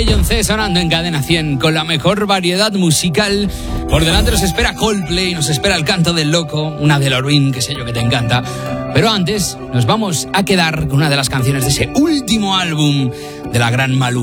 Beyoncé sonando en Cadena 100 con la mejor variedad musical. Por delante nos espera Coldplay, nos espera El Canto del Loco, una de Loreen, que sé yo que te encanta. Pero antes nos vamos a quedar con una de las canciones de ese último álbum de la gran Malú.